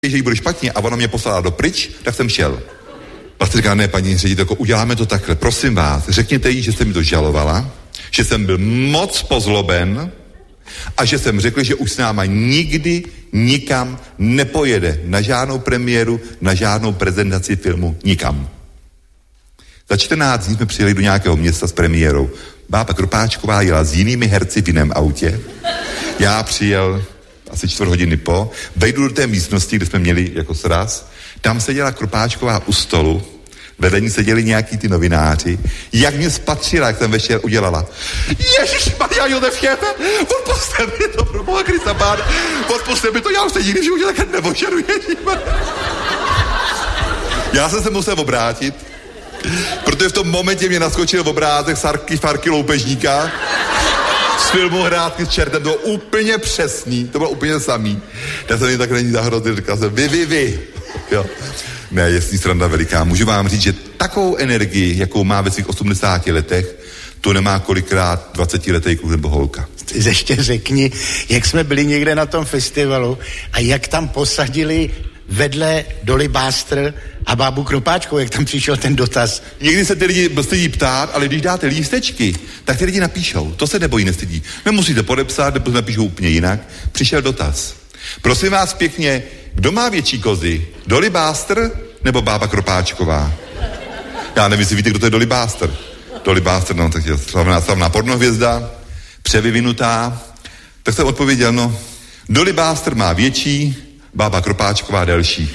že jí bude špatně a ona mě poslala do pryč, tak jsem šel. Pak říká, ne, paní ředitelko, uděláme to takhle, prosím vás, řekněte jí, že jste mi to žalovala, že jsem byl moc pozloben a že jsem řekl, že už s náma nikdy nikam nepojede, na žádnou premiéru, na žádnou prezentaci filmu, nikam. Za 14 dní jsme přijeli do nějakého města s premiérou. Bába Kropáčková jela s jinými herci v jiném autě. Já přijel asi 4 hodiny po, vejdu do té místnosti, kde jsme měli jako sraz, tam seděla Kropáčková u stolu, vedle ní seděli nějaký ty novináři, jak mě spatřila, jak jsem večer udělala. Ježišmarja, Josef Šéfe, odpusťte mi to, pro boha Krista pána, odpusťte mi to, já už se nikdy v životě takhle nevožeru, ježišmarja. Já jsem se musel obrátit, protože v tom momentě mě naskočil obrázek Farky loupežníka z filmu Hrátky s čertem, to bylo úplně přesný, to bylo úplně samý. Já jsem jen tak není zahrozil, říkal jsem, vy. Jo. Ne, je s ní sranda veliká. Můžu vám říct, že takovou energii, jakou má ve svých 80 letech, to nemá kolikrát 20letý kluk nebo holka. Ještě řekni, jak jsme byli někde na tom festivalu a jak tam posadili vedle Dolly Buster a bábu Kropáčkovou, jak tam přišel ten dotaz. Někdy se ty lidi stydí ptát, ale když dáte lístečky, tak ty lidi napíšou. To se nebojí, nestydí. Nemusíte podepsat, nebo napíšou úplně jinak. Přišel dotaz. Prosím vás pěkně, kdo má větší kozy? Dolly Buster nebo bába Kropáčková? Já nevím, jestli víte, kdo to je Dolly Buster. Dolly Buster, no, tak je slavná pornohvězda, převyvinutá. Tak jsem odpověděl, no, Dolly Buster má větší, bába Kropáčková delší.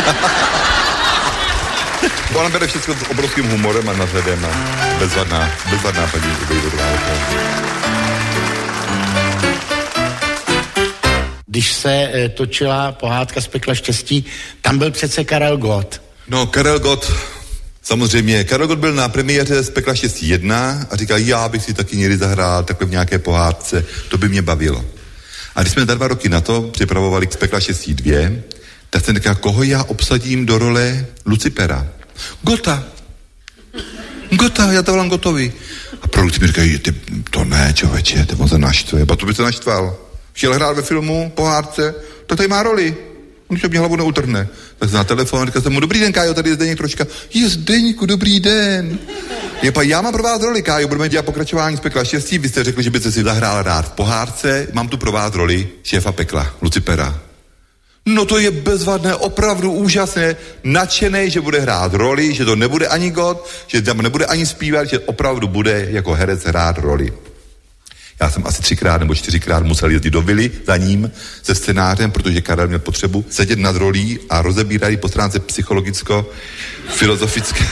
Ona bere všechno s obrovským humorem a nadhledem a bezvadná paní Vejvodová. Když se točila pohádka z Pekla štěstí, tam byl přece Karel Gott. No, Karel Gott, samozřejmě. Karel Gott byl na premiéře z Pekla štěstí 1 a říkal, já bych si taky někdy zahrál takhle v nějaké pohádce, to by mě bavilo. A když jsme za 2 roky na to připravovali z Pekla štěstí 2, tak jsem říkal, koho já obsadím do role Lucifera? Gota, já to volám Gotovi. A produkci mi říkají, to ne, člověče, to se naštve. Ba to by se naštval. Chtěl hrát ve filmu, pohádce, tak tady má roli. On se mě hlavu neutrhne. Tak na telefon, říkal jsem mu, dobrý den, Kájo, tady je Zdeněk Troška. Je Zdeňku, dobrý den. Já mám pro vás roli, Kájo, budeme dělat pokračování z Pekla štěstí. Vy jste řekli, že byste si zahrál rád v pohádce. Mám tu pro vás roli šéfa pekla, Lucifera. No to je bezvadné, opravdu úžasné, nadšenej, že bude hrát roli, že to nebude ani God, že tam nebude ani zpívat, že opravdu bude jako herec hrát roli. Já jsem asi 3krát nebo 4krát musel jezdit do vily za ním se scénářem, protože Karel měl potřebu sedět nad rolí a rozebírat ji po stránce psychologicko-filozofické.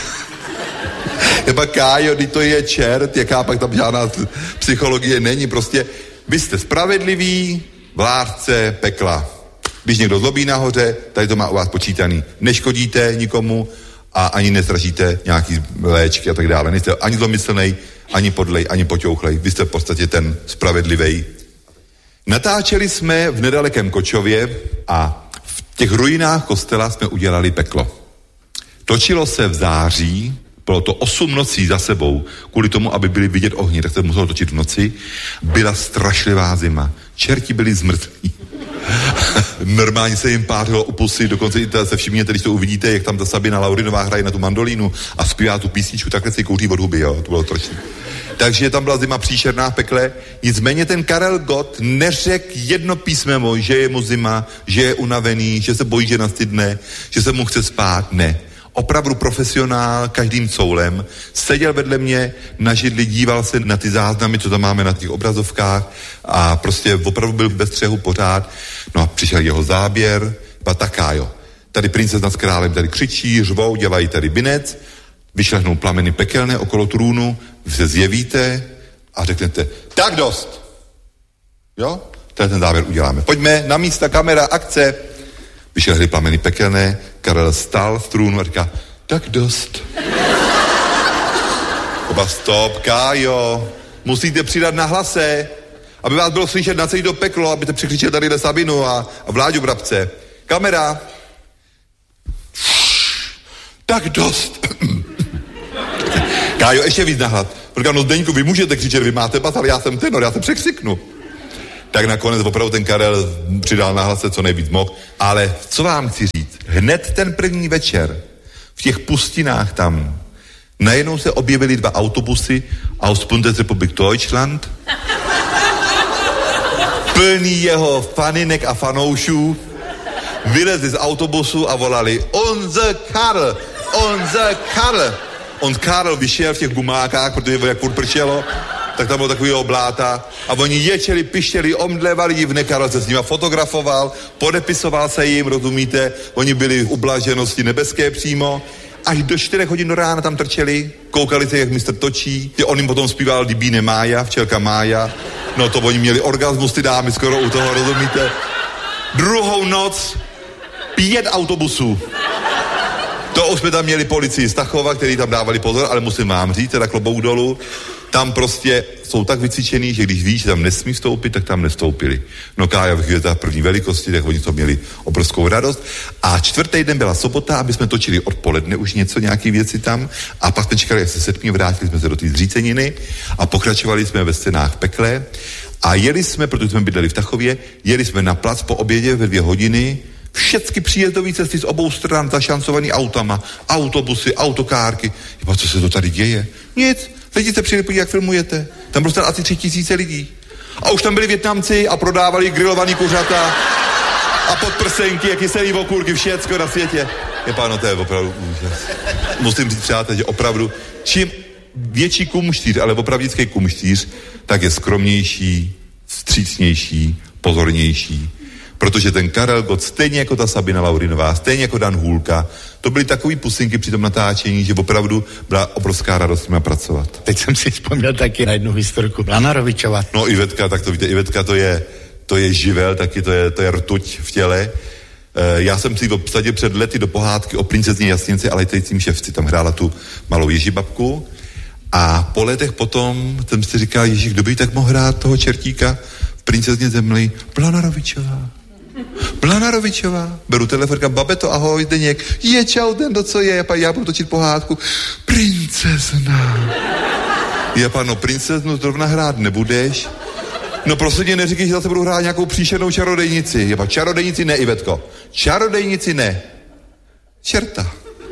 Jeba Kájo, to je čert, jaká pak tam žádná psychologie není, prostě vy jste spravedliví, vládce pekla. Když někdo zlobí nahoře, tady to má u vás počítaný. Neškodíte nikomu a ani nestražíte nějaký léčky a tak dále. Nejste ani zlomyslnej, ani podlej, ani poťouchlej. Vy jste v podstatě ten spravedlivej. Natáčeli jsme v nedalekém Kočově a v těch ruinách kostela jsme udělali peklo. Točilo se v září, bylo to 8 nocí za sebou, kvůli tomu, aby byly vidět ohně, tak se muselo točit v noci. Byla strašlivá zima. Čerti byli zmrzlí. Normálně se jim pářilo u pusy, dokonce i se všimněte, když to uvidíte, jak tam ta Sabina Laurinová hraje na tu mandolínu a zpívá tu písničku, takhle si kouří od huby, jo, to bylo strašné. Takže tam byla zima příšerná v pekle, nicméně ten Karel Gott neřekl jedno písmeno, že je mu zima, že je unavený, že se bojí, že nastydne, že se mu chce spát, ne. Opravdu profesionál, každým coulem, seděl vedle mě na židli, díval se na ty záznamy, co tam máme na těch obrazovkách a prostě opravdu byl ve střehu pořád. No a přišel jeho záběr, taká jo. Tady princezna s králem tady křičí, řvou, dělají tady binec, vyšlehnou plameny pekelné okolo trůnu, vy se zjevíte a řeknete, tak dost. Jo? Tady ten záběr uděláme. Pojďme, na místa, kamera, akce. Vyšlehly plameny pekelné, Karel stál z trůnu a říká, tak dost. Oba stop, Kájo, musíte přidat na hlase, aby vás bylo slyšet na celý to peklo, abyste překřičeli tady Sabinu a Vláďu Brabce. Kamera. Tak dost. Kájo, ještě víc nahlad. Říkám, no Zdeňku, vy můžete křičet, vy máte bas, ale já jsem tenor, já se překřiknu. tak nakonec opravdu ten Karel přidal na hlase co nejvíc mohl. Ale co vám chci říct, hned ten první večer v těch pustinách tam najednou se objevily 2 autobusy aus Bundesrepublik Deutschland, plný jeho faninek a fanoušů, vylezli z autobusu a volali Unser Karl, Unser Karl. On Karl vyšel v těch gumákách, protože jak furt pršelo, tak tam bylo takovýho bláta a oni ječeli, pištěli, omdlevali divné, Karel se s nima fotografoval, podepisoval se jim, rozumíte, oni byli v ublaženosti nebeské přímo, až do 4 hodin do rána tam trčeli, koukali se, jak mistr točí, on jim potom zpíval Libíne Mája, včelka Mája, no to oni měli orgasmus, ty dámy skoro u toho, rozumíte. Druhou noc 5 autobusů. To už jsme tam měli policii z Tachova, který tam dávali pozor, ale musím vám říct, teda klobouk dolů, tam prostě jsou tak vycvičený, že když víš, že tam nesmí vstoupit, tak tam nestoupili. No Kája v první velikosti, tak oni to měli obrovskou radost. A 4. den byla sobota, aby jsme točili odpoledne už něco, nějaký věci tam. A pak jsme čekali, jak se setmí, vrátili jsme se do té zříceniny a pokračovali jsme ve scénách Pekle. A jeli jsme, protože jsme bydleli v Tachově, jeli jsme na plac po obědě ve 2 hodiny, všechny příjezdové cesty z obou stran zašancovaný autama, autobusy, autokárky. Jeba, co se to tady děje? Nic. Lidi se přijeli podívat, jak filmujete. Tam prostě asi 3000 lidí. A už tam byli Vietnamci a prodávali grilovaný kuřata a podprsenky, jak kyselý okurky, všecko na světě. Páno, to je opravdu úžas. Musím říct, přátelé, že opravdu, čím větší kumštíř, ale opravdický kumštíř, tak je skromnější, vstřícnější, pozornější. Protože ten Karel Gott, stejně jako ta Sabina Laurinová, stejně jako Dan Hůlka, to byly takový pusinky při tom natáčení, že opravdu byla obrovská radost s nimi pracovat. Teď jsem si vzpomněl taky na jednu historku. Lana Rovičová. No Ivetka, tak to víte, Ivetka to je živel, taky to je rtuť v těle. Já jsem si obsadil před lety do pohádky o princezně Jasněnce a letajícím ševci. Tam hrála tu malou Ježibabku. A po letech potom jsem si říkal, Ježíš, kdo by tak mohl hrát toho čertíka v princezně Zemli? Lana Rovičová. Blana Rovičová. Beru telefon, říkám, babeto, ahoj, Zdeněk. Je, čau, ten, co je? Já budu točit pohádku. Princezna. No princeznu zrovna hrát nebudeš. No prostě tě neříkej, že zase budu hrát nějakou příšernou čarodejnici. Čarodejnici ne, Ivetko. Čarodejnici ne. Čerta.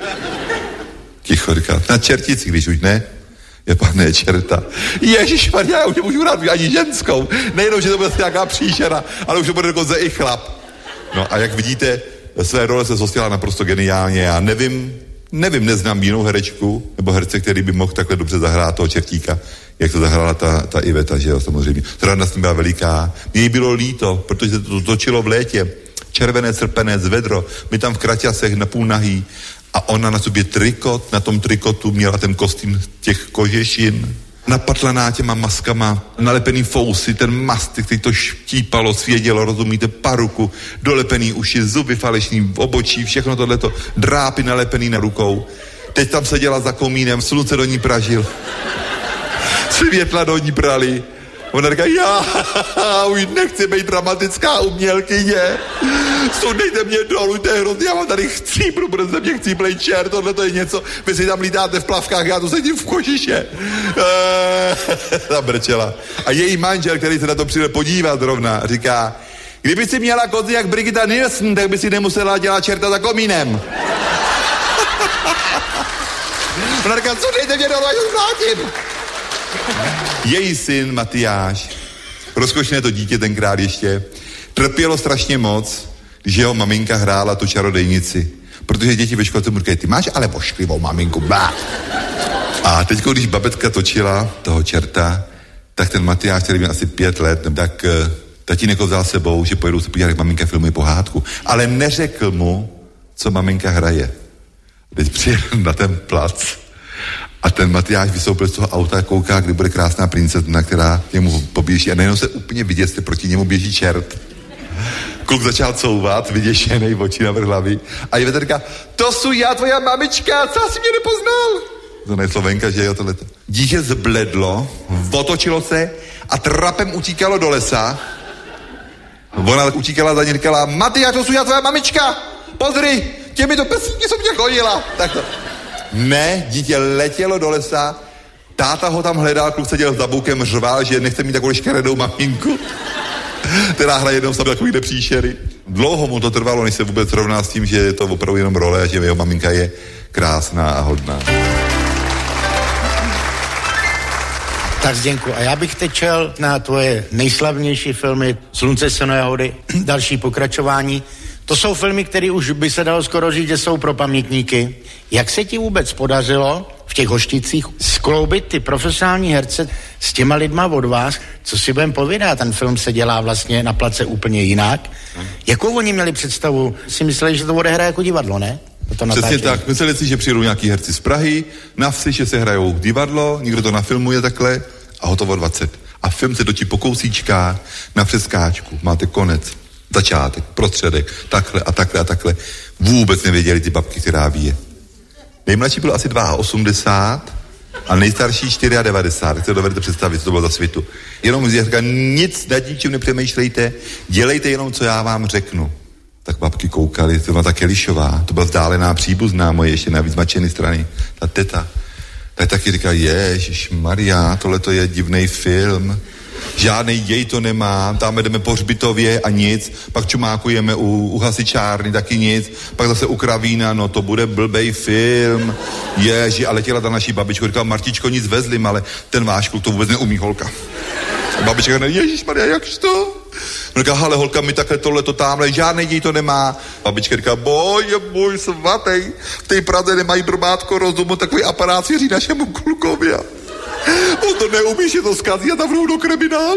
Ticho, říká, na čertici, když už ne. Ne, čerta. Ježišmarja, já už nemůžu hrát ani ženskou. Nejenom, že to bude nějaká příšera, ale už to bude dokonce i chlap. No a jak vidíte, své role se zhostila naprosto geniálně. Já nevím, neznám jinou herečku, nebo herce, který by mohl takhle dobře zahrát toho čertíka, jak to zahrála ta Iveta, že jo, samozřejmě. Rada s tím byla veliká. Mně jí bylo líto, protože to točilo v létě. Červené srpenec, vedro, my tam v kraťasech napůl nahý. A ona na sobě trikot, na tom trikotu měla ten kostým těch kožešin. Napatlaná těma maskama, nalepený fousy, ten masty, který to štípalo, svědělo, rozumíte, paruku, dolepený uši, zuby falešný, obočí, všechno tohleto, drápy nalepený na rukou. Teď tam seděla za komínem, slunce do ní pražil. Světla do ní prali. Ona říká, já už nechci být dramatická umělkyně. Sundejte mě dolů, to je hrozný, já mám tady chcípru, protože ze mě chcíplej čer, tohle to je něco, vy si tam lítáte v plavkách, já tu sedím v kožiše. Ta brčela. A její manžel, který se na to přijde podívat zrovna, říká, kdyby si měla kozy jak Brigitta Nielsen, tak by si nemusela dělat čerta za komínem. Ona říká, sundejte mě dolů, ať už vrátím. Její syn Matyáš, rozkošné to dítě tenkrát ještě, trpělo strašně moc, když jeho maminka hrála tu čarodejnici. Protože děti ve školce mu říkají, ty máš ale vošklivou maminku, bá. A teď, když babetka točila toho čerta, tak ten Matyáš, který měl asi 5 let, tak tatínek ho vzal sebou, že pojedou se podívat, jak maminka filmuje pohádku. Ale neřekl mu, co maminka hraje. Teď přijel na ten plac a ten Matyáš vystoupil z toho auta a kouká, kdy bude krásná princezna, která němu poběží a najednou se úplně vidět, že proti němu běží čert. Kluk začal couvat, vyděšenej, oči navrch hlavy. A Iveta říká, to jsou já, tvoja mamička, co jsi mě nepoznal? To je Slovenka, že jo, tohleto. Dítě zbledlo, otočilo se a trapem utíkalo do lesa. Ona utíkala za ní, říkala, Matyáš, to jsou já, tvoja mamička, pozri, těmito pesíky jsem tě chodila. Tak to. Ne, dítě letělo do lesa, táta ho tam hledal, kluk seděl s zaboukem, řval, že nechce mít takovou škaredou maminku. která hraje jenom sami takovýhle příšery. Dlouho mu to trvalo, než se vůbec srovná s tím, že je to opravdu jenom role a že jeho maminka je krásná a hodná. Tak Zdenku, a já bych teď šel na tvoje nejslavnější filmy Slunce, seno, jahody, další pokračování. To jsou filmy, které už by se dalo skoro říct, že jsou pro pamětníky. Jak se ti vůbec podařilo v těch Hošticích skloubit ty profesionální herce s těma lidma od vás? Co si budem povídat, ten film se dělá vlastně na place úplně jinak. Jakou oni měli představu? Si mysleli, že to odehraje jako divadlo, ne? Přesně tak, mysleli si, že přijdou nějaký herci z Prahy, na vsi, že se hrajou divadlo, někdo to nafilmuje takhle a hotovo 20. A film se točí po kousíčkách na přeskáčku. Máte konec, začátek, prostředek, takhle a takhle a takhle. Vůbec nevěděli ty babky, která ví. Nejmladší byl asi 82 a nejstarší 94. Tak se dovedete představit, co to bylo za svitu. Jenom říká, nic nad ničím nepřemýšlejte, dělejte jenom, co já vám řeknu. Tak babky koukali, to byla ta Kelišová, to byla vzdálená příbuzná moje, ještě navíc mačený strany, ta teta. Tak taky říká, ježišmarja, tohleto je divnej film, žádnej děj to nemá, tam jdeme po hřbitově a nic, pak čumákujeme u hasičárny, taky nic, pak zase u kravína, no to bude blbej film, a letěla ta naší babička, říkala, Martičko, nic vezlim, ale ten váš kluk to vůbec neumí, holka. A babička říká, ježišmarja, jakž to? On říká, ale holka, mi takhle tohleto tamhle, žádnej děj to nemá. Babička říká, bože můj svatej, v té Praze nemají brmátko rozumu, takový aparát svěří našemu klukovi. On to neumí, že to zkazí a tam do kriminálu.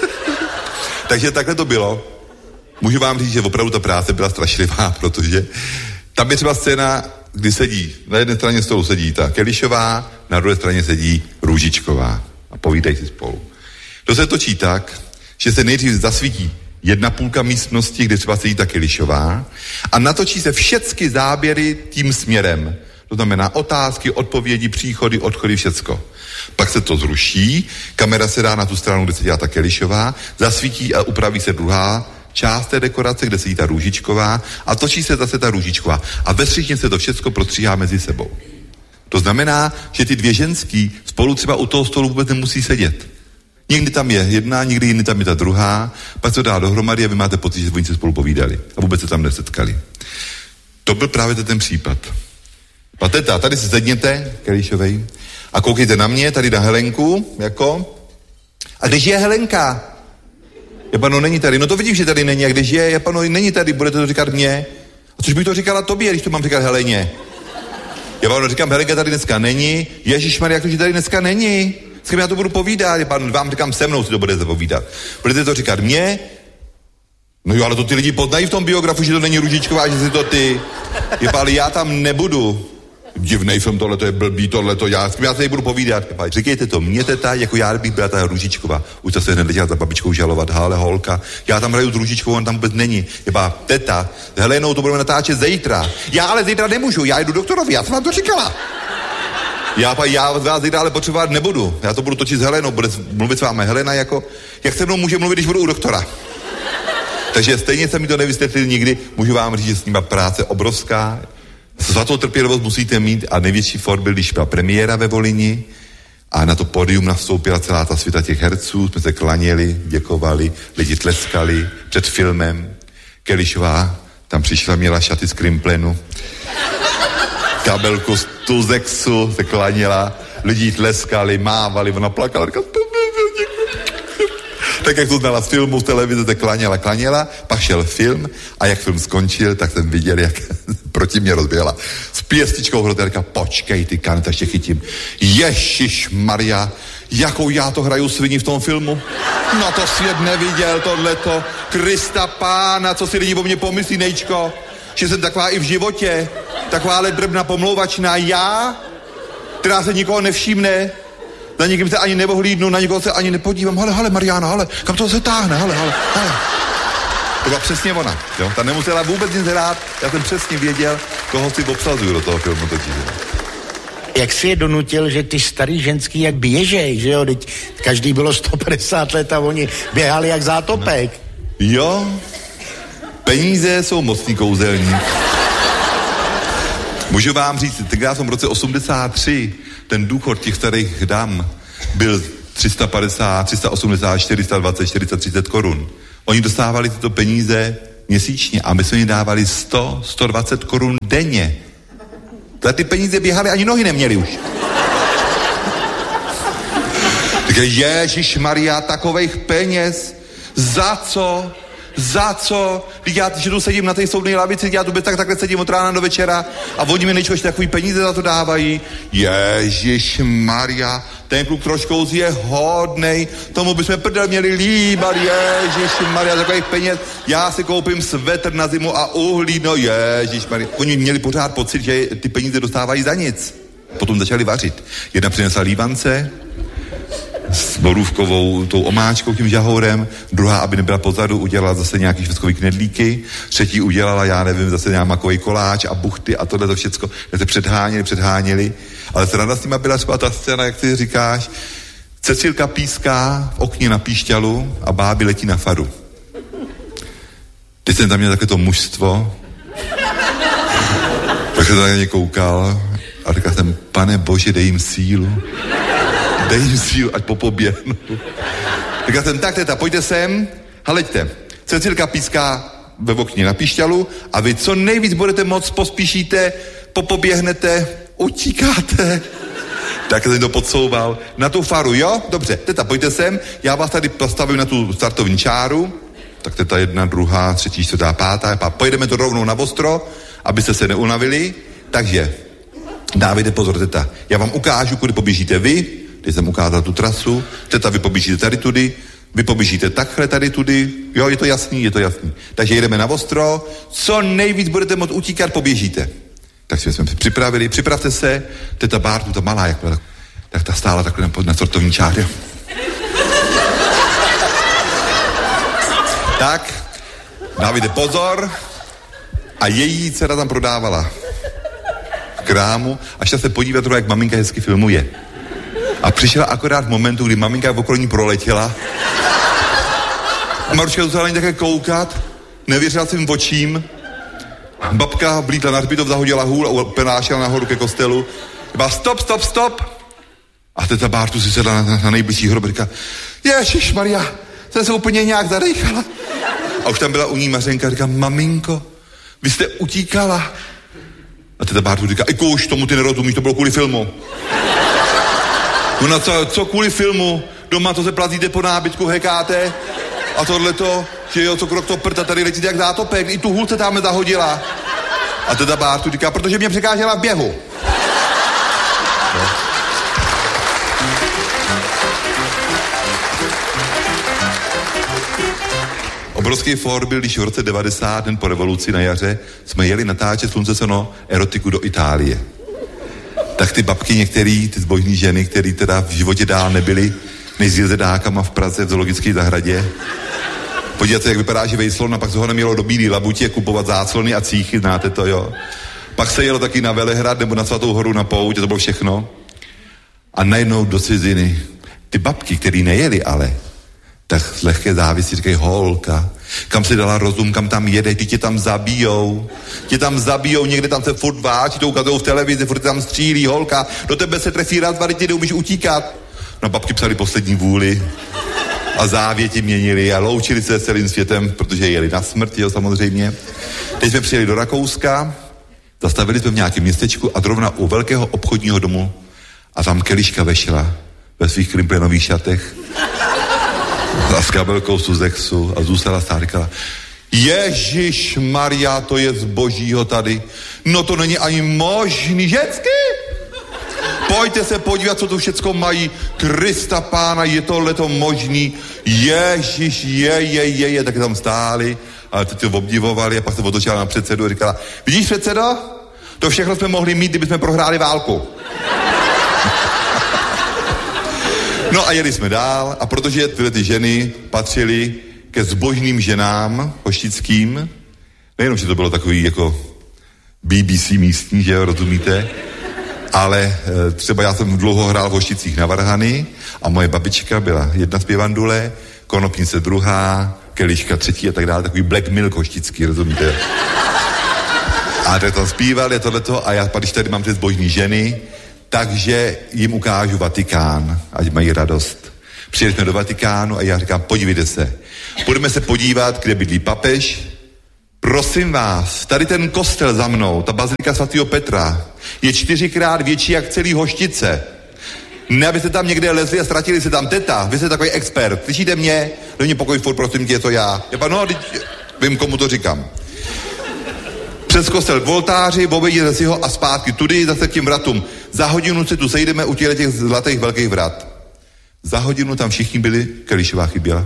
Takže takhle to bylo. Můžu vám říct, že opravdu ta práce byla strašlivá, protože tam je třeba scéna, kdy sedí, na jedné straně stolu sedí ta Kelišová, na druhé straně sedí Růžičková a povídají si spolu. To se točí tak, že se nejdřív zasvítí 1/2 místnosti, kde třeba sedí ta Kelišová a natočí se všechny záběry tím směrem. To znamená otázky, odpovědi, příchody, odchody, všecko. Pak se to zruší, kamera se dá na tu stranu, kde sedí ta Kelišová, zasvítí a upraví se druhá část té dekorace, kde sedí ta Růžičková a točí se zase ta Růžičková. A ve střižně se to všecko prostříhá mezi sebou. To znamená, že ty dvě ženský spolu třeba u toho stolu vůbec nemusí sedět. Někdy tam je jedna, někdy jiný tam je ta druhá, pak to dá dohromady a vy máte pocit, že oni se spolu povídali a vůbec se tam nesetkali. To byl právě ten případ. A teta, tady se sedněte, Kelišovej, a koukejte na mě, tady na Helenku, jako. A když je Helenka? No není tady, no to vidím, že tady není, a když je, no není tady, budete to říkat mně. A což bych to říkala tobě, když to mám říkat Heleně? No říkám, Helenka tady dneska není, ježišmarja, jak to, že tady dneska není? S kým já to budu povídat? Vám říkám, se mnou si to budete povídat. Budete to říkat mně? No jo, ale to ty lidi poznají v tom biografu, že to není Růžičková, že si to ty. Ale já tam nebudu. Divnej film, tohleto je blbý, tohleto, já se jí budu povídat. Říkejte to mě, teta, jako já bych byla ta Růžičková. Už se hned letěla za babičkou žalovat, ale holka, já tam hraju s Růžičkovou, on tam vůbec není. Teta, s Helenou to budeme natáčet zítra. Já ale zítra nemůžu, já jdu doktorovi, já jsem vám to říkala. Já vás zítra ale potřebovat nebudu. Já to budu točit s Helenou, bude mluvit s vámi Helena jako, jak se mnou může mluvit, když budu u doktora. Takže stejně jsem mi to nevysvětlil nikdy, můžu vám říct, že s nima práce obrovská. Svatou trpělivost musíte mít a největší for byl, když byla premiéra ve Volyni a na to pódium nastoupila celá ta svita těch herců, jsme se klaněli, děkovali, lidi tleskali před filmem. Kelišová tam přišla, měla šaty z Krimplenu, kabelku z Tuzexu, se klaněla, lidi tleskali, mávali, ona plakala, říkala, tak jak to znala z filmu, z televize, tak klaněla, pak šel film a jak film skončil, tak jsem viděl, jak proti mě rozběhla s pěstičkou hrotu, říká, počkej ty Kaneta, ještě chytím. Ježišmarja, jakou já to hraju svini v tom filmu? No to svět neviděl, tohleto. Krista pána, co si lidi o mě pomyslí, Nejčko? Že jsem taková i v životě, takováhle drbna pomlouvačná, já, která se nikoho nevšimne, na nikým se ani neohlídnu, na nikoho se ani nepodívám. Hele, Mariána, hele, kam to se táhne, hele. To byla přesně ona, jo? Ta nemusela vůbec nic hrát, já jsem přesně věděl, koho si obsazuju do toho filmu totiž. Jak si je donutil, že ty starý ženský jak běžej, že jo? Teď každý bylo 150 let a oni běhali jak zátopek. Jo, peníze jsou mocný kouzelník. Můžu vám říct, tenkrát v roce 83 ten důchod těch starých dam byl 350, 380, 420, 430 korun. Oni dostávali tyto peníze měsíčně a my jsme jim dávali 100-120 korun denně. Za ty peníze běhali, ani nohy neměli už. Říkají, Ježišmarja, takovejch peněz, za co? Když já že tu sedím na té soudné lavici, já tu bez takhle sedím od rána do večera a oni mi nejčo ještě takový peníze za to dávají. Ježišmarja, ten kluk trošku je hodnej, tomu bychom prdel měli líbat, Ježišmarja, takových peněz, já si koupím svetr na zimu a uhlí, no Ježišmarja. Oni měli pořád pocit, že ty peníze dostávají za nic. Potom začali vařit. Jedna přinesla lívance, s borůvkovou tou omáčkou, tím žahourem, druhá, aby nebyla pozadu, udělala zase nějaký švestkový knedlíky, třetí udělala, já nevím, zase nějaký koláč a buchty a tohle to všecko, se předháněli, ale sranda s nima byla třeba ta scéna, jak ty říkáš, Cecilka píská v okně na píšťalu a báby letí na faru. Teď jsem tam měl také to mužstvo, tak jsem na ně koukal a říkal jsem, Pane Bože, dej jim sílu, ať popoběhnu. Říkal jsem, tak teta, pojďte sem, hleďte, Cecilka píská ve okně na píšťalu a vy co nejvíc budete moc, pospíšíte, popoběhnete, utíkáte. Tak jsem to podsouval na tu faru, jo? Dobře, teta, pojďte sem, já vás tady postavím na tu startovní čáru, tak teta 1, 2, 3, 4, 5, pojedeme to rovnou na ostro, abyste se neunavili, takže dávejte pozor, teta, já vám ukážu, kudy poběžíte vy, když jsem ukázal tu trasu, teta, vy poběžíte tady tudy, vy poběžíte takhle tady tudy, jo, je to jasný. Takže jedeme na ostro, co nejvíc budete moct utíkat, poběžíte. Tak jsme se připravili, připravte se, teta Bártu, ta malá, jak byla, tak ta stála takhle na startovní čáře. Tak, dávajte pozor a její dcera tam prodávala v krámu a šla se podívat, jak maminka hezky filmuje. A přišla akorát v momentu, kdy maminka v okolí letěla. A Maruška zůstala jen také koukat, nevěřila svým očím. Babka blítla na hřbitov, zahodila hůl a penášela nahoru ke kostelu. Byla stop. A teta Bártu si sedla na nejbližší hrob a říká, Ježišmarja, jsem se úplně nějak zadejchala. A už tam byla u ní Mařenka a říká, maminko, vy jste utíkala. A teta Bártu říká, už tomu ty nerozumíš, to bylo kvůli filmu. No na co kvůli filmu? Doma to se plazíte po nábytku, hekáte a tohleto, že jo, co krok to prd a tady letíte jak zátopek, i tu hůlce tam zahodila. A teta Bártu říká, protože mě překážela v běhu. No. Obrovský for byl, když v roce 90, den po revoluci na jaře, jsme jeli natáčet Slunce sono erotiku do Itálie. Tak ty babky některý, ty zbožní ženy, který teda v životě dál nebyly, než s jezedákama v Praze v zoologické zahradě. Podívejte, jak vypadá živej slon a pak se ho nemělo do Bílý Labutě kupovat záclony a cíchy, znáte to, jo. Pak se jelo taky na Velehrad nebo na Svatou horu na pouť, to bylo všechno. A najednou do ciziny. Ty babky, který nejeli ale, tak z lehké závisí říkají, holka, kam si dala rozum, kam tam jede, ty tě tam zabijou, někde tam se furt váčí, to ukazujou v televizi, furt tam střílí, holka, do tebe se trefí raz, dva, ty neumíš utíkat. No babky psali poslední vůli a závěti měnili a loučili se s celým světem, protože jeli na smrt, jo, samozřejmě. Teď jsme přijeli do Rakouska, zastavili jsme v nějakém městečku a zrovna u velkého obchodního domu a tam Keliška vešla ve svých krimplenových šatech a s kabelkou Suzexu a zůstala stát, říkala, Ježišmarja, to je z božího tady, no to není ani možný, žensky! Pojďte se podívat, co to všecko mají, Krista pána, je tohleto možný, Ježiš, je, tak tam stáli a teď to obdivovali a pak se otočila na předsedu a říkala, vidíš předsedo, to všechno jsme mohli mít, kdybychom prohráli válku. No a jeli jsme dál a protože tyhle ty ženy patřily ke zbožným ženám hoštickým, nejenom, že to bylo takový jako BBC místní, že jo, rozumíte, ale třeba já jsem dlouho hrál v Hošticích na varhany a moje babička byla jedna zpěvandule, Konopnice druhá, Keliška třetí a tak dále, takový Black Milk hoštický, rozumíte? A tak tam zpívali tohleto a já, když tady mám ty zbožní ženy, takže jim ukážu Vatikán, ať mají radost. Přijeli jsme do Vatikánu a já říkám, podívejte se, Půjdeme se podívat, kde bydlí papež. Prosím vás, tady ten kostel za mnou, ta bazilika svatého Petra, je 4krát větší jak celý Hoštice. Ne, abyste tam někde lezli a ztratili se tam. Teta, vy jste takový expert, slyšíte mě? Do mě pokoj furt, prosím tě, je to já. No, vím, komu to říkám. Přes kostel k oltáři, obejděte si ho a zpátky tudy zase k těm vratům. Za hodinu se tu sejdeme u těch zlatých velkých vrat. Za hodinu tam všichni byli, Kališová chyběla.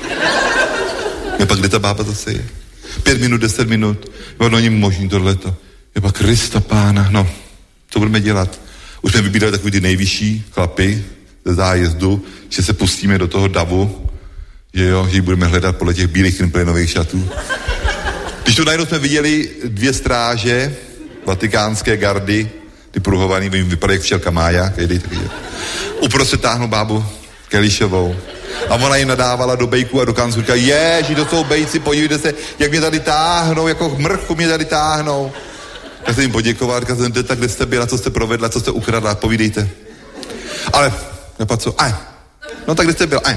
Je pak kde ta bába zase je? 5 minut, 10 minut. No, není možný tohleto. Je pak Krista Pána, no, co budeme dělat? Už jsme vybírali takový ty nejvyšší chlapy ze zájezdu, že se pustíme do toho davu, že ji budeme hledat podle těch bílých krymplénových šatů. Když tu najednou jsme viděli 2 stráže vatikánské gardy, ty pruhovaný, vypadají jak včelka Mája, uprostřed táhnu bábu Kališovou. A ona jim nadávala do bejku a do kanclu. Říká, ježi, to jsou bejci, podívejte se, jak mě tady táhnou, jako mrchu mě tady táhnou. Tak jsem jim poděkoval, říkal jsem, tak kde jste byla, co jste provedla, co jste ukradla, povídejte. Ale, nepa co, no tak kde jste byla,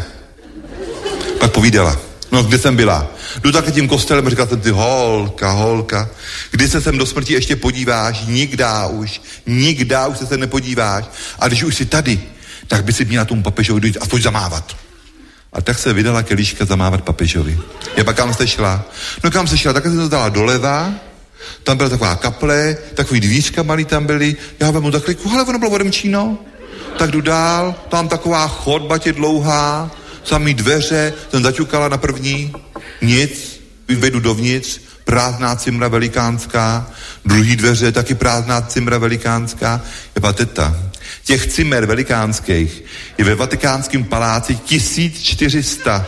Pak povídala, no kde jsem byla. Jdu takhle tím kostelem, říkal jsem ty, holka, kdy se sem do smrti ještě podíváš, nikdá už se sem nepodíváš. A když už jsi tady, tak by si měla tomu papežovi dojít aspoň zamávat. A tak se vydala Keliška zamávat papežovi. Je pak kam se šla? No kam se šla, tak jsem to dala doleva, tam byla taková kaple, takový dvířka malý tam byly, já vemu takhle, ale ono bylo odemčíno. Tak jdu dál, tam taková chodba tě dlouhá, samý dveře, jsem zaťukala na první, nic, vejdu dovnitř, prázdná cimra velikánská, druhý dveře, taky prázdná cimra velikánská, je pa teta. Těch cimer velikánských je ve Vatikánském paláci 1400.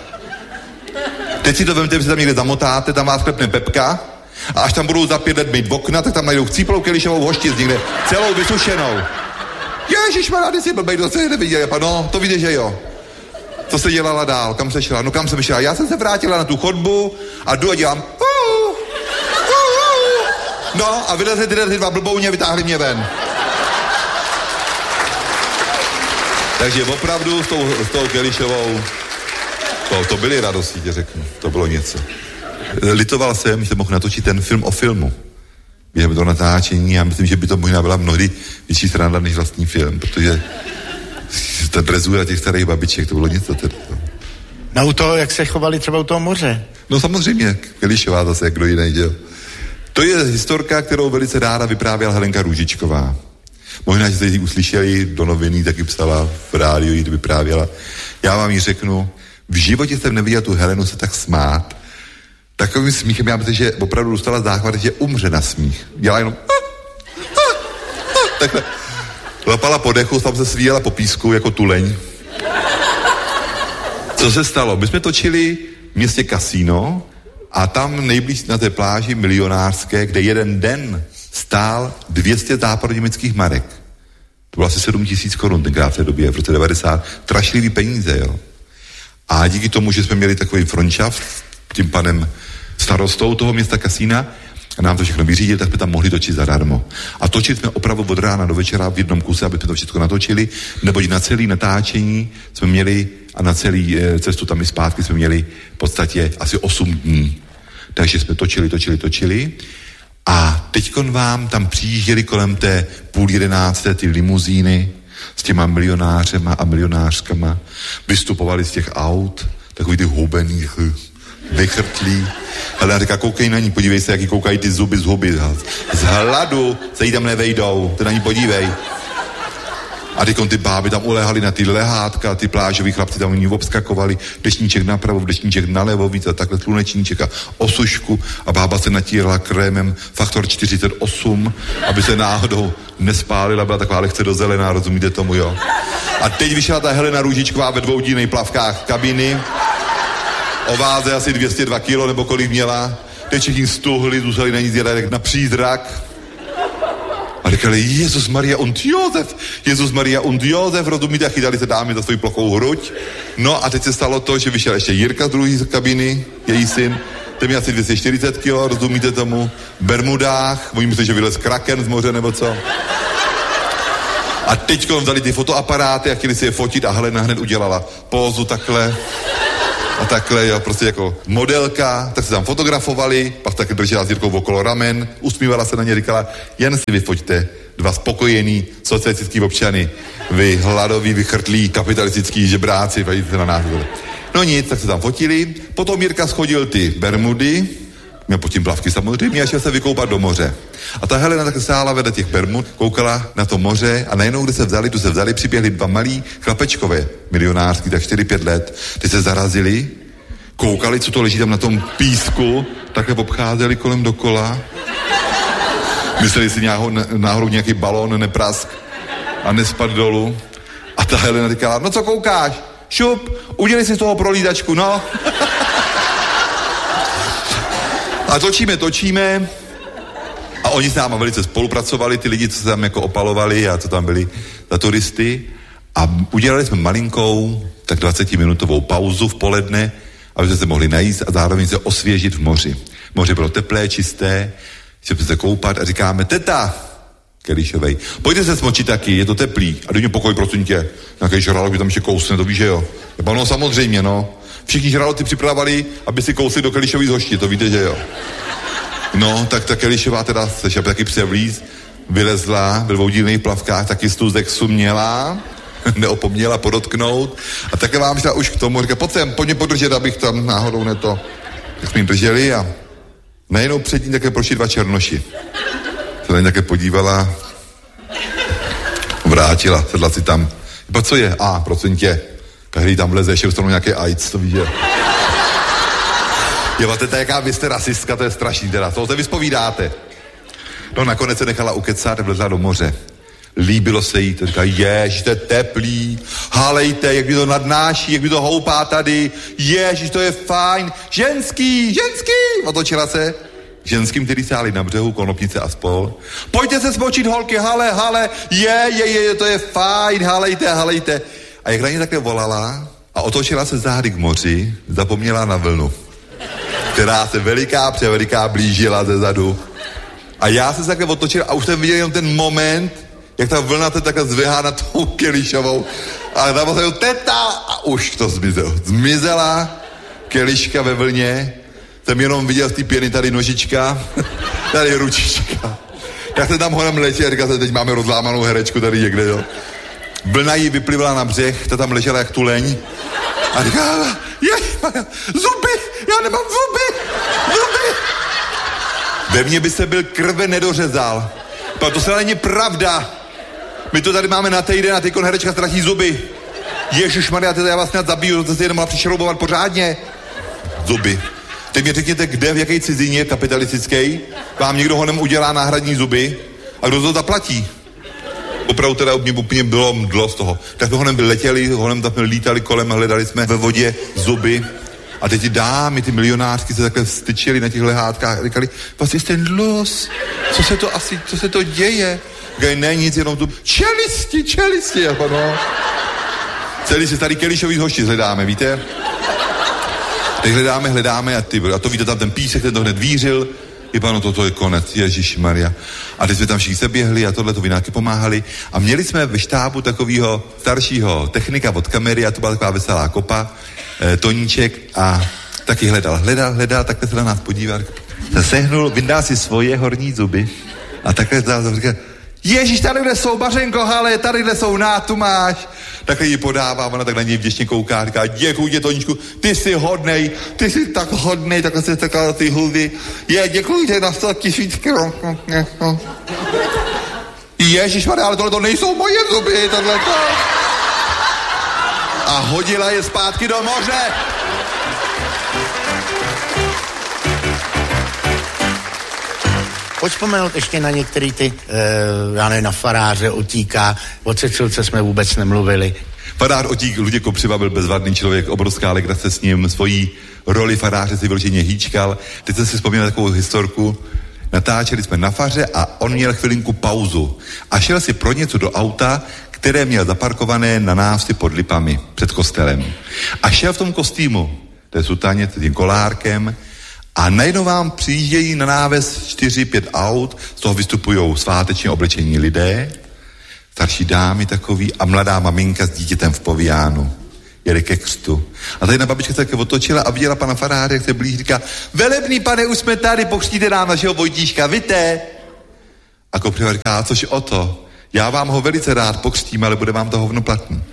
Teď si to vemte, že se tam někde zamotáte, tam vás klepne Pepka a až tam budou za 5 let mít okna, tak tam najdou chcíplou Kelišovou hoštic někde, celou vysušenou. Ježišmarja, ty si blbej, to se neviděl, no, to víte, že jo. Co se dělala dál, kam se šla? No kam jsem šla? Já jsem se vrátila na tu chodbu a jdu a dělám no a vylezli ty 2 blbouně a vytáhli mě ven. Takže opravdu s tou Kelišovou, to byly radosti, tě řeknu, to bylo něco. Litoval jsem, že jsem mohl natočit ten film o filmu. Během toho natáčení a myslím, že by to možná byla mnohdy větší sranda než vlastní film, protože ta drezura těch starých babiček, to bylo něco tedy. No u toho, jak se chovali třeba u toho moře. No samozřejmě, Kelišová zase, jak kdo jiný, děl. To je historka, kterou velice ráda vyprávěla Helenka Růžičková. Možná, že jste ji uslyšeli, do noviny taky psala, v rádiu ji vyprávěla. Já vám ji řeknu, v životě jsem neviděl tu Helenu se tak smát. Takovým smíchem, já myslím, že opravdu dostala záchvat, že umře na smích. Dělala jenom takhle. Lapala po dechu, tam se svíjela po písku jako tuleň. Co se stalo? My jsme točili v městě Kasino a tam nejblíž na té pláži milionářské, kde jeden den stál 200 západoněmeckých marek. To bylo asi 7 000 korun tenkrát v té době, v roce 90. Strašlivý peníze, jo. A díky tomu, že jsme měli takový frončaft, tím panem starostou toho města Kasína, a nám to všechno vyřídil, tak jsme tam mohli točit zadarmo. A točit jsme opravdu od rána do večera v jednom kuse, aby jsme to všechno natočili, neboť na celý natáčení jsme měli a na celý cestu tam i zpátky jsme měli v podstatě asi 8 dní. Takže jsme točili. A teďkon vám tam přijížděli kolem té 10:30 ty limuzíny s těma milionářema a milionářkama. Vystupovali z těch aut, takový ty hubený, vychrtlí. Ale říká, koukej na ní, podívej se, jaký koukají ty zuby z huby. Z hladu se jí tam nevejdou, ty na ní podívej. A teďkon ty báby tam ulehali na ty lehátka, ty plážoví chlapci tam ní obskakovali, dešníček napravo, dešníček nalevo, víc a takhle slunečníček a osušku a bába se natírala krémem faktor 48, aby se náhodou nespálila, byla taková lehce dozelená, rozumíte tomu, jo. A teď vyšla ta Helena Růžičková ve 2dílnej plavkách kabiny, o váze asi 202 kilo, nebo kolik měla, teď všichni stuhli, zůstali na ní zjedat jak na přízrak. A říkali, Jezus Maria und Josef, rozumíte, a chytali se dámy za svou plochou hruď. No a teď se stalo to, že vyšel ještě Jirka z druhé kabiny, její syn, ten měl asi 240 kilo, rozumíte tomu, v bermudách, oni myslí, že vylez kraken z moře nebo co. A teďko vzali ty fotoaparáty a chtěli si je fotit a Helena hned udělala pózu takhle. a takhle, jo, prostě jako modelka, tak se tam fotografovali, pak taky držela s Jirkou okolo ramen, usmívala se na ně, říkala, jen si vyfoťte dva spokojený socialistický občany, vy hladoví, vychrtlí, kapitalistický žebráci, vidíte na nás. No nic, tak se tam fotili, potom Jirka schodil ty bermudy, měl pod tím plavky samozřejmě a šel se vykoupat do moře. A ta Helena tak stála vedle těch bermud, koukala na to moře a najednou, kde se vzali, přiběhli dva malí chlapečkové, milionářský, tak 4-5 let. Ty se zarazili, koukali, co to leží tam na tom písku, takhle obcházeli kolem dokola. Mysleli si náhodou nějaký balón neprask a nespad dolů. A ta Helena říkala, no co koukáš? Šup, udělej si z toho prolídačku, no. A točíme. A oni s náma velice spolupracovali, ty lidi, co se tam jako opalovali a co tam byli za turisty. A udělali jsme malinkou, tak 20-minutovou pauzu v poledne, aby jsme se mohli najíst a zároveň se osvěžit v moři. Moře bylo teplé, čisté, chceme se koupat a říkáme, teta, Kelišovej, pojďte se smočit taky, je to teplý. A dej mě pokoj, prosím tě, nějaký žralok by tam ještě kousne, to víš, že jo? No samozřejmě, no. Všichni žraloci připravovali, aby si kousli do Kelišový z hošti, to víte, že jo? No, tak ta Kelišová teda se taky převlíz, vylezla ve dvoudílných plavkách, taky stůzek suměla, neopomněla podotknout a také vám šla už k tomu, říká, pojď mě podržet, abych tam náhodou neto. Tak jsme jim drželi a najednou před ní také prošli dva černoši. Se na ní také podívala, vrátila, sedla si tam. Pak co je? Prosím tě, každý tam vleze, ještě dostanou nějaké AIDS, to víš, že? Jo, teta, jaká vy jste rasistka, to je strašný teda, co se vyspovídáte? No nakonec se nechala ukecat a vlezla do moře. Líbilo se jí, to říká, ježiš, to je teplý, halejte, jak mi to nadnáší, jak mi to houpá tady, ježiš, to je fajn, ženský, otočila se k ženským, který stáli na břehu, Konopnice a spol. Pojďte se smočit, holky, hale, to je fajn, halejte. A jak na ně takhle volala a otočila se zády k moři, zapomněla na vlnu, která se veliká blížila ze zadu. A já se takhle otočil a už jsem viděl jenom ten moment, jak ta vlna se takhle zvihá na tou Kelišovou. A tam se teta a už to zmizela Keliška ve vlně. Jsem jenom viděl z té pěny tady nožička, tady ručička. Tak se tam honem letěl, říkal se, teď máme rozlámanou herečku tady někde, jo. Vlna jí vyplivala na břeh, ta tam ležela jak tuleň. A říkala, zuby, já nemám zuby. Ve mně by se byl krve nedořezal. To se není pravda. My to tady máme na týden a teďkon herečka ztratí zuby. Ježišmarja, já vás snad zabiju, to se jenom mohla přišroubovat pořádně. Zuby. Teď mě řekněte, kde, v jaké cizině kapitalistické vám někdo honem udělá náhradní zuby a kdo to zaplatí. Opravdu teda mě úplně bylo mdlo z toho. Tak jsme honem letěli, honem tam lítali kolem, hledali jsme ve vodě zuby. A teď ty dámy, ty milionářky se takhle styčili na těch lehátkách a říkali, vlastně jste los, co se to děje? Říkali, ne, nic, jenom tu čelisti, jako no. Celý se tady Kelišový z hošti hledáme, víte? Teď hledáme a to víte, tam ten písek, ten to hned vířil, no toto je konec, ježišmarja. A teď jsme tam všichni se běhli a tohle to vináky pomáhali a měli jsme ve štábu takového staršího technika od kamery a to byla taková veselá kopa, Toníček a taky hledal, takhle se na nás podíval. Sehnul, vyndá si svoje horní zuby a takhle říká, Ježíš, tadyhle jsou, Bařenko, hale, tadyhle jsou, tu máš. Takhle ji podává, ona tak na něj vděčně kouká, říká, děkuji tě, Toníčku, ty jsi hodnej, ty jsi tak hodnej, takhle se takhle ty hudy. Děkuji tě na 100 000. Ježišmarja, ale tohle to nejsou moje zuby, tohleto. A hodila je zpátky do moře. Pojď vzpomenout ještě na některý ty, já nevím, na Faráře, Otíka, o Cecilce jsme vůbec nemluvili. Farář Otík, Luděk Kopřiva byl bezvadný člověk, obrovská legrace s ním, svojí roli faráře si vyloženě hýčkal. Teď jsem si vzpomněl takovou historku, natáčeli jsme na faře a on měl chvilinku pauzu a šel si pro něco do auta, které měl zaparkované na návsi pod Lipami před kostelem. A šel v tom kostýmu, to je sutaně, s tím kolárkem, a najednou vám přijíždějí na náves 4-5 aut, z toho vystupují svátečně oblečení lidé, starší dámy takový a mladá maminka s dítětem v poviánu. jede ke křtu. A tady jedna babička se také otočila a viděla pana faráře, jak se blíží, říká, velebný pane, už jsme tady, pokřtíte nám našeho Vojtíška, víte? A kopřiva říká, což o to, já vám ho velice rád pokřtím, ale bude vám to hovno platný.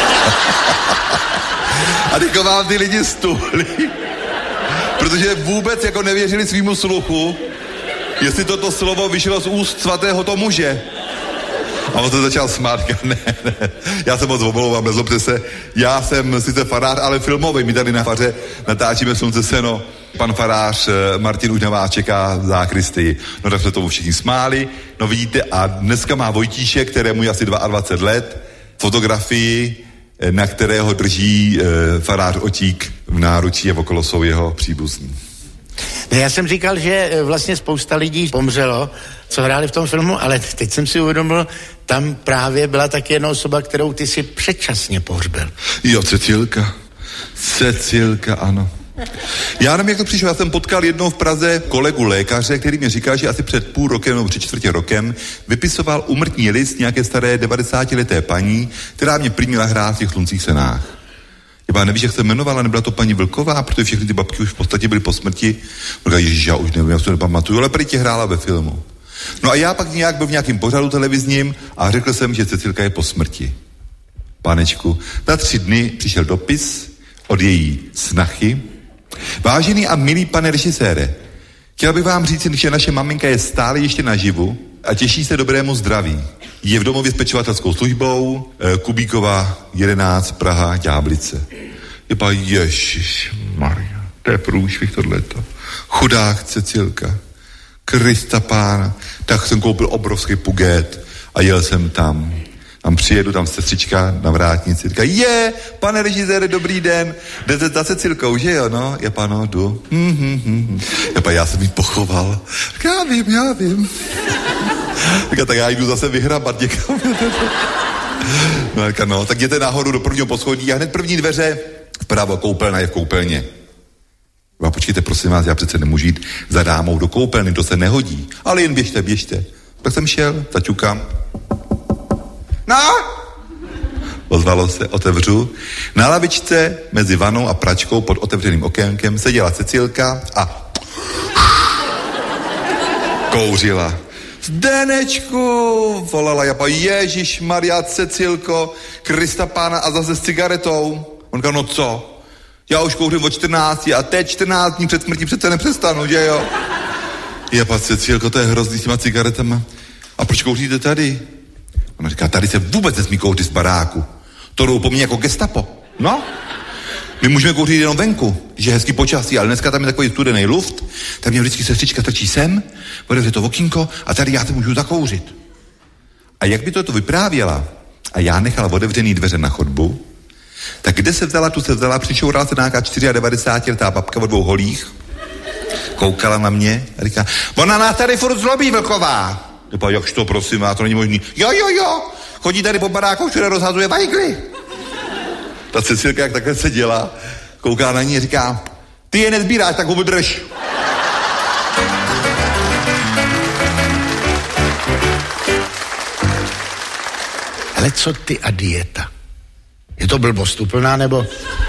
A teďko vám ty lidi stuhli, protože vůbec jako nevěřili svýmu sluchu, jestli toto slovo vyšlo z úst svatého to muže. A on se začal smát, ne, já se moc omlouvám, nezlobte se, já jsem sice farář, ale filmový, my tady na faře natáčíme Slunce seno, pan farář Martin už na vás čeká v zákristii. No tak se tomu všichni smáli, no vidíte, a dneska má Vojtíšek, kterému je asi 22 let, fotografii, na kterého drží farář Otík v náručí a okolo jsou jeho příbuzní. Já jsem říkal, že vlastně spousta lidí pomřelo, co hráli v tom filmu, ale teď jsem si uvědomil, tam právě byla taky jedna osoba, kterou ty si předčasně pohřbil. Jo, Cecilka, ano. Já nevím, jak to přišlo, já jsem potkal jednou v Praze kolegu lékaře, který mi říkal, že asi před půl rokem nebo 3/4 rokem vypisoval úmrtní list nějaké staré 90leté paní, která mě prý měla hrát v těch Sluncích senách. Já nevíš, jak se jmenovala, nebyla to paní Vlková, protože všechny ty babky už v podstatě byly po smrti. Říkala, ježiš, já už nevím, já to nepamatuju, ale prý tě hrála ve filmu. No a já pak nějak byl v nějakém pořadu televizním a řekl jsem, že Cecilka je po smrti. Pánečku, na 3 dny přišel dopis od její snachy. Vážený a milý pane režisére, chtěla bych vám říct, že naše maminka je stále ještě naživu a těší se dobrému zdraví. Je v domově s pečovatelskou službou, Kubíkova 11, Praha, Ďáblice. Jepa, ježišmarja, to je průšvih tohleto. Chudák Cecilka, Krista pána, tak jsem koupil obrovský puget a jel jsem tam. Tam přijedu, tam sestřička na vrátnici, říká, pane režisére, dobrý den, jdete za Cecilkou, že jo, no? Jepa, no, jdu. Jepa, já jsem jí pochoval. Já vím. Tak já jdu zase vyhrabat někam. No, tak jděte nahoru do prvního poschodí a hned první dveře vpravo, koupelna je v koupelně. A počkejte, prosím vás, já přece nemůžu jít za dámou do koupelny, to se nehodí. Ale jen běžte. Tak jsem šel, zaťukám. No? Ozvalo se, otevřu. Na lavičce mezi vanou a pračkou pod otevřeným okénkem seděla Cecilka a kouřila. Zdenečku, volala Japa, Ježišmarja, Cecilko, Krista pána a zase s cigaretou. On říkal, no co? Já už kouřím od 14 a teď 14 dní před smrtí přece nepřestanu, že jo? Japa, Cecilko, to je hrozný s těma cigaretama. A proč kouříte tady? Ona říká, tady se vůbec nesmí kouřit z baráku. To jdou po mně jako gestapo. No? My můžeme kouřit jenom venku, že je hezký počasí, ale dneska tam je takový studený luft, tak mě vždycky sestřička strčí sem, otevře to okýnko a tady já se můžu zakouřit. A jak by to vyprávěla a já nechala otevřený dveře na chodbu, tak kde se vzala, tu se vzala, přišourala se nějaká 94letá babka o 2 holích, koukala na mě a říká, ona nás tady furt zlobí, Vlková. Jepa, jakž to, prosím, já to není možný. Jo, chodí tady po baráku, všude rozhazuje vajgly. Ta Cecilka, jak takhle se dělá, kouká na ní a říká, ty je nezbíráš, tak ho vydrž. Ale co ty a dieta? Je to blbost úplná, nebo?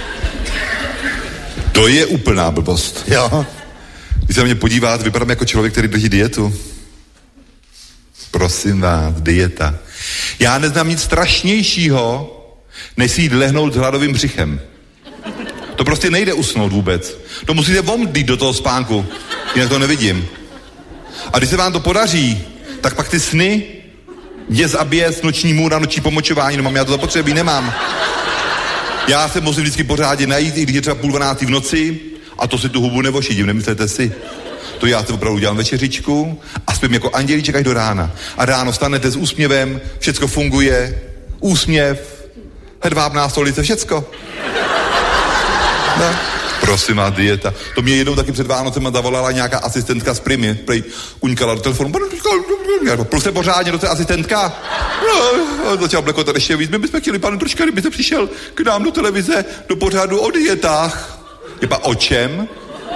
To je úplná blbost. Jo. Když se na mě podívat, vypadám jako člověk, který drží dietu. Prosím vás, dieta. Já neznám nic strašnějšího, než si jít lehnout s hladovým břichem. To prostě nejde usnout vůbec. To musíte omdlít do toho spánku, jinak to nevidím. A když se vám to podaří, tak pak ty sny, děs a běs, noční můra, noční pomočování, no mám, já to zapotřebí nemám. Já se musím vždycky pořádně najít, i když je třeba 11:30 v noci, a to si tu hubu nevošidím, nemyslete si. To já si opravdu dělám večeřičku a spím jako andělíček až do rána. A ráno stanete s úsměvem, všecko funguje, úsměv, hedvábná stolice, všecko. No. Prosím vás, dieta. To mě jednou taky před Vánocema zavolala nějaká asistentka z Primy. Prej uňkala do telefonu. Plus se pořádně do té asistentka. No, začal blekotat ještě víc. My bychom chtěli, pane Troška, kdybyste přišel k nám do televize, do pořadu o dietách. Jepa, o čem?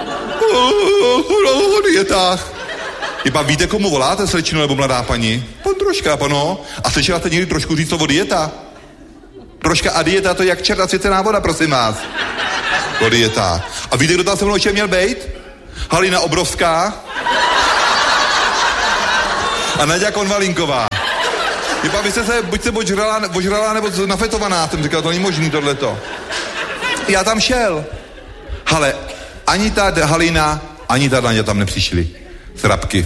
O dietách. Jepa, víte, komu voláte, slečno nebo mladá paní? Pan Troška, pano. A slyšela jste někdy trošku říct o dieta? Troška a dieta, to je jak čert a svěcená voda, prosím vás. To dieta. A víte, kdo tam se mnou ještě měl bejt? Halina Obrovská a Naďa Konvalinková. Jepa, vy jste se buď ožrala nebo nafetovaná, jsem říkal, to není možný tohleto. Já tam šel. Ale ani ta Halina, ani ta Naďa tam nepřišli. Srabky.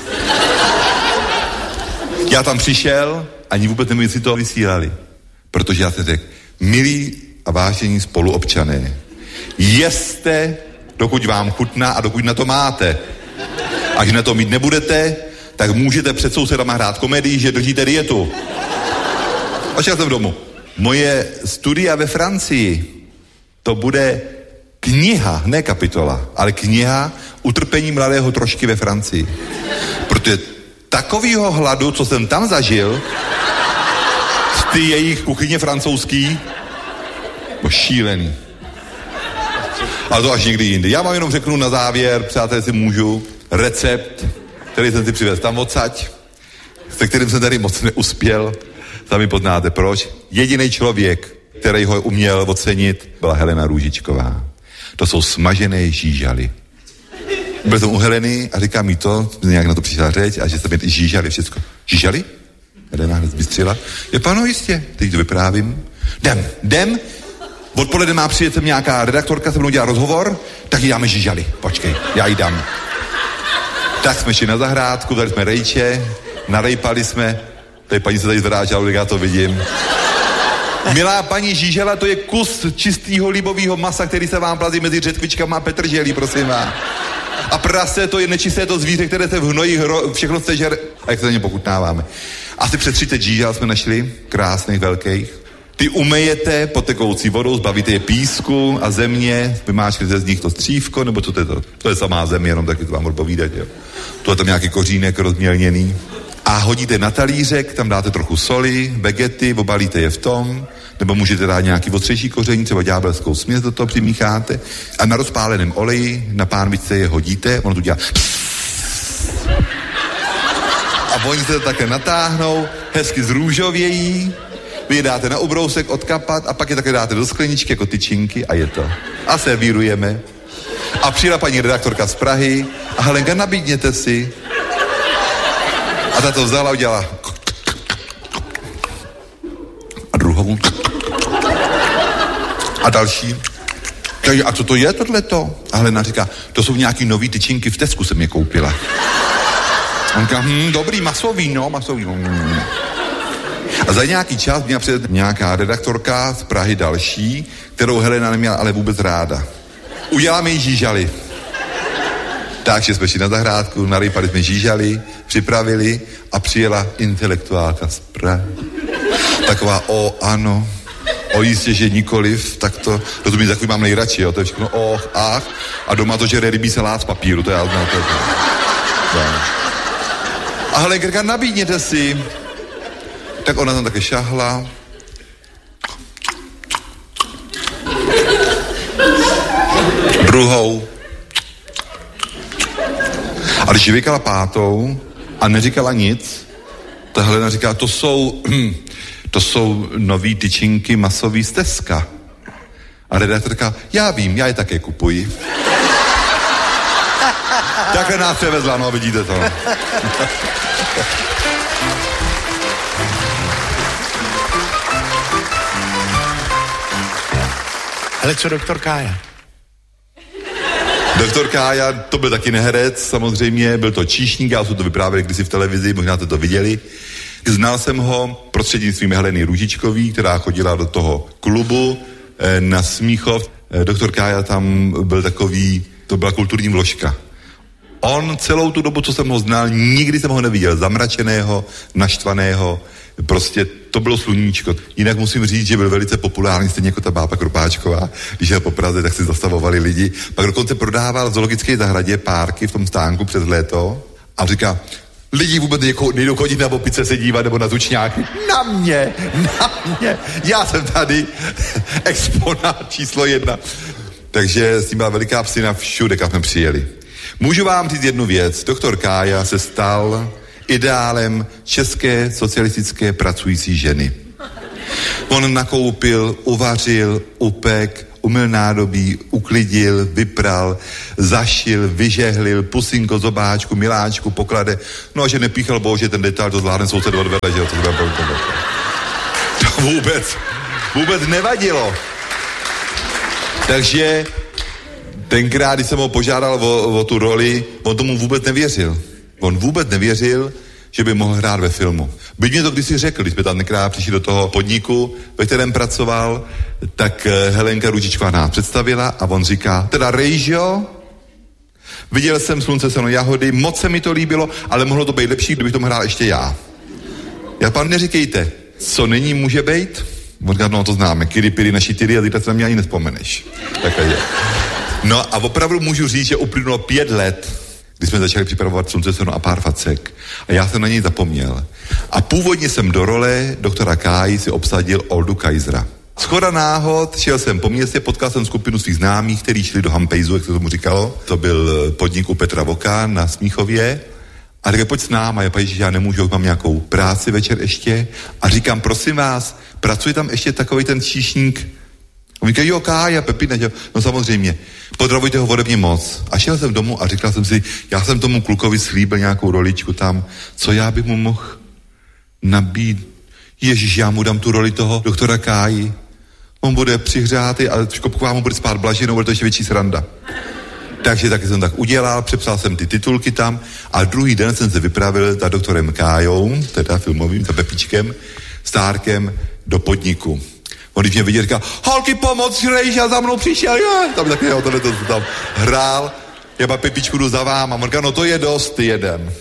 Já tam přišel, ani vůbec nevím, jestli to vysílali. Protože já jsem řekl, milí a vážení spoluobčané, jeste, dokud vám chutná a dokud na to máte. A když na to mít nebudete, tak můžete před sousedama hrát komedii, že držíte dietu. A šel jsem domů. Moje studia ve Francii, to bude kniha, ne kapitola, ale kniha Utrpení mladého trošky ve Francii. Protože takovýho hladu, co jsem tam zažil, z ty jejich kuchyně francouzský, byl šílený. Ale to až někdy jindy. Já vám jenom řeknu na závěr, přátelé, si můžu, recept, který jsem si přivez tam odsaď, se kterým jsem tady moc neuspěl, sami poznáte proč. Jediný člověk, který ho uměl ocenit, byla Helena Růžičková. To jsou smažené žížaly. Byl jsem u Heleny a říká mi to, nějak na to přišla řeč, a že se mi žížaly všecko. Žížaly? Helena hned zbystřila. Je pano, jistě, teď to vyprávím. Jdem. Odpoledne má přijet sem nějaká redaktorka, se mnou dělá rozhovor, tak jí dáme žížaly. Počkej, já jí dám. Tak jsme šli na zahrádku, dali jsme rejče, narejpali jsme, tady paní se tady zvrátila, já to vidím. Milá paní, žížela, to je kus čistýho líbového masa, který se vám plazí mezi řetkvičkama a petrželí, prosím vás. A prase, to je nečisté to zvíře, které se v hnoji všechno sežere. A jak se za ně pokutnáváme. Asi přes 30 žížel jsme našli, krásných, velkých. Ty umejete potekoucí vodou, zbavíte je písku a země, vymáčknete z nich to střívko, nebo co to je to? To je samá země, jenom taky to vám odpovídat, jo. To je tam nějaký kořínek rozmělněný. A hodíte na talířek, tam dáte trochu soli, vegety, obalíte je v tom, nebo můžete dát nějaký ostřejší koření, třeba ďábelskou směs do toho přimícháte a na rozpáleném oleji, na pánvičce je hodíte, ono tu dělá a oni se to také natáhnou, hezky zrůžovějí, vy je dáte na ubrousek odkapat a pak je také dáte do skleničky jako tyčinky a je to. A servírujeme. A přijela paní redaktorka z Prahy a Helenka, nabídněte si. A ta to vzala a udělala. A druhou. A další. Takže a co to je tohleto? A Helena říká, to jsou nějaký nový tyčinky, v Tesku jsem je koupila. On říká, dobrý, masový. A za nějaký čas měla přijít nějaká redaktorka z Prahy další, kterou Helena neměla ale vůbec ráda. Uděláme jí žížaly. Takže jsme šli na zahrádku, narýpali jsme žížaly, připravili a přijela intelektuálka z Prahy. Taková, ano, jistě, že nikoliv, tak to, rozumím, takový mám nejradši, jo, to je všechno, ach, a doma to žere rybí salát z papíru, to já znám, to je to. A Helenka, nabídněte si. Tak ona tam také šahla. Druhou. A když vykala pátou a neříkala nic, ta Helena říká, to jsou nový tyčinky masový z Teska. A redaktorka, já vím, já je také kupuji. Takhle nás převezla, no, vidíte to. Ale co doktor Kája? Doktor Kája, to byl taky neherec, samozřejmě, byl to číšník, já jsem to vyprávěl kdysi v televizi, možná jste to viděli. Znal jsem ho prostřednictvím Heleny Růžičkový, která chodila do toho klubu na Smíchov. Doktor Kája tam byl takový, to byla kulturní vložka. On celou tu dobu, co jsem ho znal, nikdy jsem ho neviděl zamračeného, naštvaného, prostě to bylo sluníčko. Jinak musím říct, že byl velice populární, stejně jako ta bába Kropáčková, když jel po Praze, tak si zastavovali lidi. Pak dokonce prodával v zoologické zahradě párky v tom stánku přes léto a říká, lidi vůbec nejdou chodit na opice se dívat nebo na tučňáky. Na mě, já jsem tady exponát číslo 1. Takže s tím byla veliká psina všude, kam jsme přijeli. Můžu vám říct jednu věc. Doktor Kája se stal ideálem české socialistické pracující ženy. On nakoupil, uvařil, upek, umyl nádobí, uklidil, vypral, zašil, vyžehlil, pusinko, zobáčku, miláčku, poklade. No a že nepíchal, bože, ten detail, to zvládne soused odvede, že jo, to vůbec nevadilo. Takže tenkrát, když jsem ho požádal o tu roli, on tomu vůbec nevěřil. On vůbec nevěřil, že by mohl hrát ve filmu. Byť mě to kdysi řekl, když jsme tam tenkrát přišli do toho podniku, ve kterém pracoval, tak Helenka Růžičková nás představila a on říká, teda Rejžo, viděl jsem Slunce, seno, jahody, moc se mi to líbilo, ale mohlo to být lepší, kdybych tomu hrál ještě já. Já pan neříkejte, co není může být? On říká, no to známe, kiri, piri, naši tyry a teď se na mě ani nespomeneš. Takhle je. No a opravdu můžu říct, že uplynulo 5 let, když jsme začali připravovat Slunce, seno a pár facek. A já jsem na něj zapomněl. A původně jsem do role doktora Káji si obsadil Oldu Kaisera. Shoda náhod, šel jsem po městě, potkal jsem skupinu svých známých, kteří šli do Hampejzu, jak se tomu říkalo. To byl podnik u Petra Voka na Smíchově. A říkal, pojď s náma, já že já nemůžu, mám nějakou práci večer ještě. A říkám, prosím vás, pracuje tam ještě takový ten číšník. On říká, jo, Kája, Pepina, no samozřejmě, pozdravujte ho ode mě moc. A šel jsem domů a říkal jsem si, já jsem tomu klukovi slíbil nějakou roličku tam, co já bych mu mohl nabít. Ježíš, já mu dám tu roli toho doktora Káji. On bude přihřátý a Škopková mu bude spát blažinou, bude to ještě větší sranda. Takže taky jsem tak udělal, přepsal jsem ty titulky tam a druhý den jsem se vypravil za doktorem Kájou, teda filmovým, za Pepíčkem, Stárkem, do podniku. On když mě viděl, říkal, holky, pomoc, Rejža za mnou přišel, jo. Tam taky, jo, tohle to tam hrál, já pa Pepičku jdu za váma. On říkal, no to je dost, ty jeden.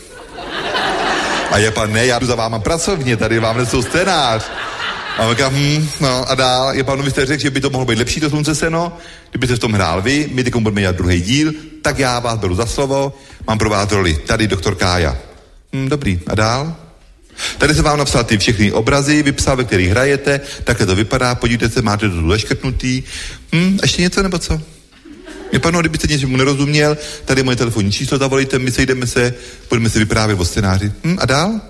A je pan, ne, já jdu za váma pracovně, tady vám nesou scénář. A on říká, no a dál, je pan, vy jste řekl, že by to mohlo být lepší to Slunce, seno, kdybyste v tom hrál vy, my teď budeme dělat druhý díl, tak já vás beru za slovo, mám pro vás roli, tady doktor Kája. Dobrý, a dál? Tady jsem vám napsal ty všechny obrazy, vypsal, ve kterých hrajete, takhle to vypadá, podívejte se, máte to tu leškrtnutý. Ještě něco nebo co? Je panu, kdybyste něčemu nerozuměl, tady je moje telefonní číslo, zavolejte, my sejdeme se, budeme si vyprávět o scénáři. A dál?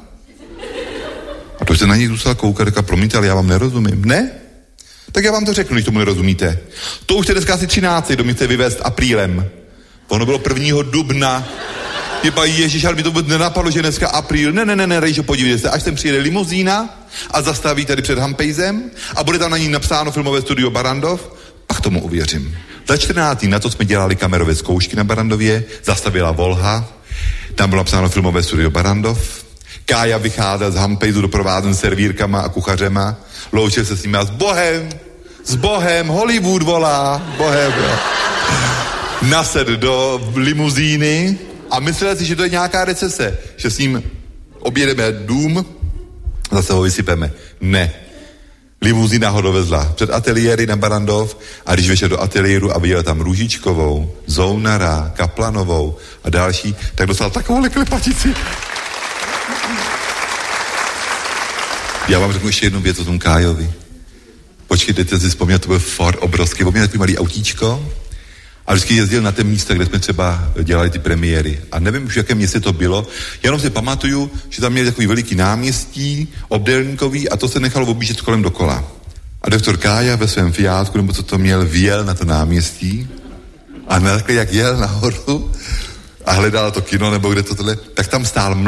A to se na něj zůstal koukat, říká, promiňte, ale já vám nerozumím. Ne? Tak já vám to řeknu, když tomu nerozumíte. To už je dneska asi 13, kdo mi chce vyvést aprílem. Ono bylo 1. dubna. Ježíš, ale mi to vůbec nenapadlo, že dneska apríl. Ne, Rejžo, podívejte se, až sem přijede limuzína a zastaví tady před Hampejzem a bude tam na ní napsáno filmové studio Barrandov, pak tomu uvěřím. Za 14. na to jsme dělali kamerové zkoušky na Barrandově, zastavila Volha, tam bylo napsáno filmové studio Barrandov, Kája vycházel z Hampejzu doprovázen servírkama a kuchařema, loučil se s nimi a s Bohem, Hollywood volá, Bohem, jo. Nased do limuzíny a myslel si, že to je nějaká recese, že s ním objedeme dům, zase ho vysypeme. Ne. Limuzína ho dovezla před ateliéry na Barrandov a když vešel do ateliéru a viděl tam Růžičkovou, Zounara, Kaplanovou a další, tak dostal takovou klepatici. Já vám řeknu ještě jednu věc o tom Kájovi. Počkejte, si vzpomněl, to byl Ford obrovský, on měl takový malý autíčko a vždycky jezdil na té místa, kde jsme třeba dělali ty premiéry. A nevím už, v jakém městě to bylo, jenom si pamatuju, že tam měli takový veliký náměstí, obdélníkový a to se nechalo objíždět kolem dokola. A doktor Kája ve svém Fiátku, nebo co to měl, vjel na to náměstí a takhle, jak jel nahoru a hledal to kino, nebo kde to tohle, tak tam stál